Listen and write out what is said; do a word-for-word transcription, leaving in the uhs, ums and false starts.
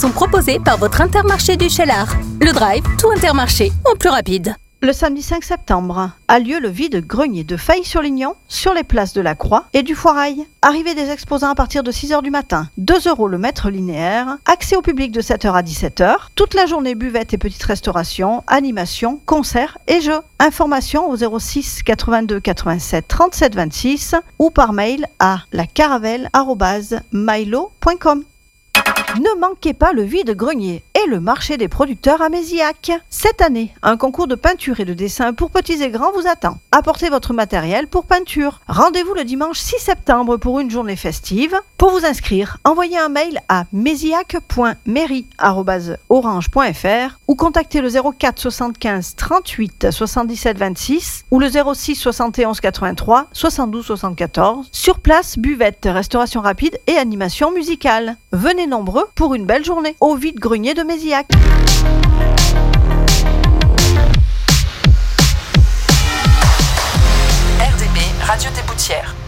sont proposés par votre Intermarché du Cheylard. Le Drive, tout Intermarché, en plus rapide. Le samedi cinq septembre a lieu le vide-grenier de Faye-sur-Lignon sur les places de la Croix et du Foirail. Arrivée des exposants à partir de six heures du matin, deux euros le mètre linéaire, accès au public de sept heures à dix-sept heures, toute la journée buvette et petite restauration, animation, concerts et jeux. Informations au zéro six quatre-vingt-deux quatre-vingt-sept trente-sept vingt-six ou par mail à lacaravelle arobase milo point com. Ne manquez pas le vide-grenier et le marché des producteurs à Mézillac. Cette année, un concours de peinture et de dessin pour petits et grands vous attend. Apportez votre matériel pour peinture. Rendez-vous le dimanche six septembre pour une journée festive. Pour vous inscrire, envoyez un mail à mézillac point mairie arobase orange point f r ou contactez le zéro quatre soixante-quinze trente-huit soixante-dix-sept vingt-six ou le zéro six soixante et onze quatre-vingt-trois soixante-douze soixante-quatorze. Sur place, buvette, restauration rapide et animation musicale. Venez nombreux pour une belle journée au vide-grenier de Mézillac. R D B, Radio des Boutières.